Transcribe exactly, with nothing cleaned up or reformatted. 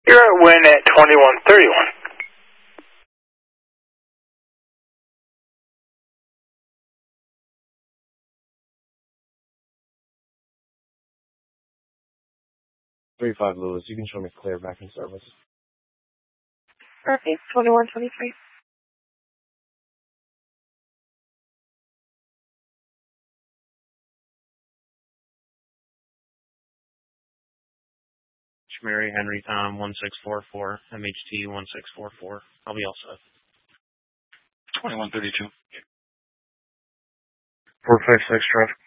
You're at Win at twenty-one thirty-one. three five Lewis, you can show me clear back in service. Perfect, twenty-one twenty-three. Mary Henry Tom one six four four, M H T one six four four. I'll be all set. twenty-one thirty-two. four five six traffic.